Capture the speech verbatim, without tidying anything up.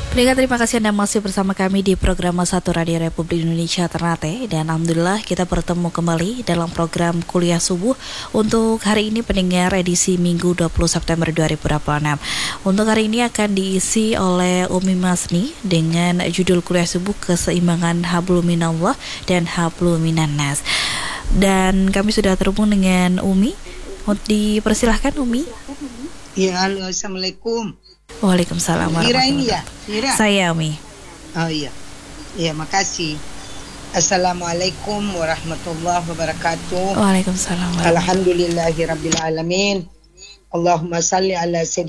Pendengar, terima kasih Anda masih bersama kami di program satu Radio Republik Indonesia Ternate. Dan Alhamdulillah kita bertemu kembali dalam program Kuliah Subuh untuk hari ini, pendengar, edisi Minggu dua puluh September dua ribu dua puluh enam. Untuk hari ini akan diisi oleh Umi Masni dengan judul Kuliah Subuh Keseimbangan Hablum Minallah dan Hablum Minannas. Dan kami sudah terhubung dengan Umi. Dipersilahkan Umi. Ya, halo, assalamualaikum. Waalaikumsalam Mira warahmatullahi ini ya, wabarakatuh. Mira. Saya Umi. Oh iya, iya, makasih. Assalamualaikum warahmatullahi wabarakatuh. Waalaikumsalam warahmatullahi wabarakatuh. Alhamdulillahirabbil alamin. Allahumma salli ala sayyidina